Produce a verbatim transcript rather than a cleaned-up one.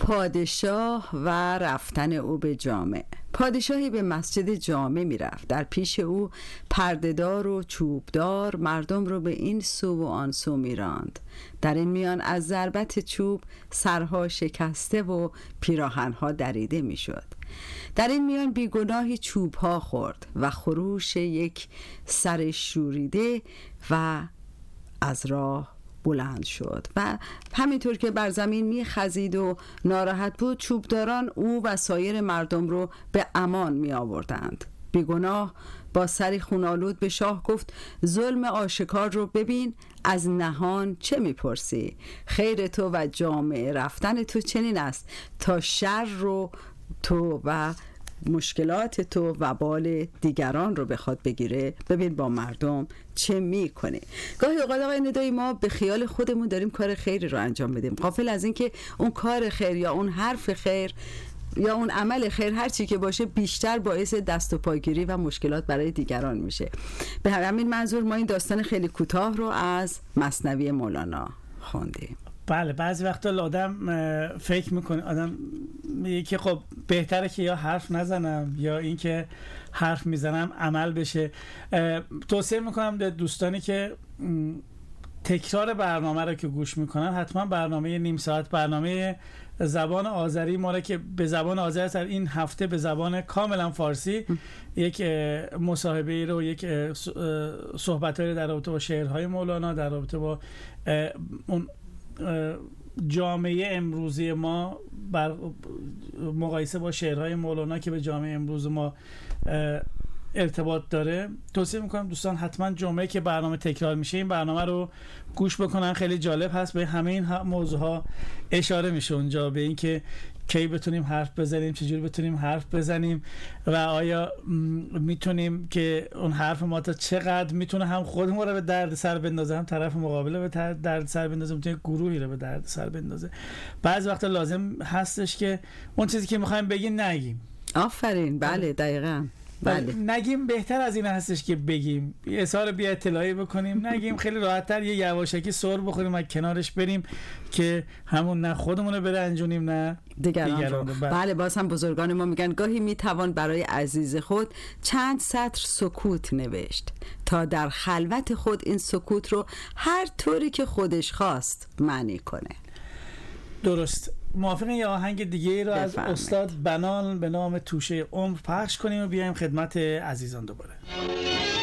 پادشاه و رفتن او به جامع. پادشاهی به مسجد جامع می رفت. در پیش او پردهدار و چوبدار مردم رو به این سو و آن سو می راند. در این میان از ضربت چوب سرها شکسته و پیراهنها دریده می شد. در این میان بیگناهی چوبها خورد و خروش یک سر شوریده و از راه بلند شد و همینطور که بر زمین می خزید و ناراحت بود، چوبداران او و سایر مردم رو به امان می آوردند. بیگناه با سری خونالود به شاه گفت: ظلم آشکار رو ببین، از نهان چه می پرسی؟ خیر تو و جامعه رفتن تو چنین است تا شر رو تو و مشکلات تو و بال دیگران رو بخواد بگیره. ببین با مردم چه میکنه. گاهی اوقات آقای ندایی ما به خیال خودمون داریم کار خیری رو انجام بدیم، غافل از این که اون کار خیر یا اون حرف خیر یا اون عمل خیر هر چی که باشه بیشتر باعث دست و پاگیری و مشکلات برای دیگران میشه. به همین منظور ما این داستان خیلی کوتاه رو از مثنوی مولانا خوندیم. بله، بعضی وقتا آدم فکر میکنه، آدم میگه که خب بهتره که یا حرف نزنم یا این که حرف میزنم عمل بشه. توصیه میکنم به دوستانی که تکرار برنامه رو که گوش میکنن، حتما برنامه نیم ساعت، برنامه زبان آذری ما رو که به زبان آذری در این هفته به زبان کاملا فارسی یک مصاحبه رو، یک صحبت‌هایی در رابطه با شعرهای مولانا، در رابطه با اون جامعه امروزی ما بر مقایسه با شعرهای مولانا که به جامعه امروز ما ارتباط داره، توصیه میکنم دوستان حتما جمعه که برنامه تکرار میشه این برنامه رو گوش بکنن. خیلی جالب هست، به همه این موضوع ها اشاره میشه اونجا، به این که کی بتونیم حرف بزنیم، چجوری بتونیم حرف بزنیم و آیا میتونیم که اون حرف ما تا چقدر میتونه هم خودمون رو به درد سر بندازه، هم طرف مقابل به درد سر بندازه، میتونه گروهی رو به درد سر بندازه. بعضی وقتا لازم هستش که اون چیزی که میخوایم بگیم نگیم. آفرین، بله دقیقاً. بله. نگیم بهتر از این هستش که بگیم، اظهار بی اطلاعی بکنیم، نگیم. خیلی راحت‌تر یه یواشکی سر بخوریم و کنارش بریم که همون نه خودمون رو برنجونیم نه دیگران, دیگران رو. بله، باز هم بزرگان ما میگن گاهی میتوان برای عزیز خود چند سطر سکوت نوشت تا در خلوت خود این سکوت رو هر طوری که خودش خواست معنی کنه. درست. موافقین یه آهنگ دیگه ای رو از بفرمید. استاد بنان به نام توشه عمر پخش کنیم و بیایم خدمت عزیزان دوباره.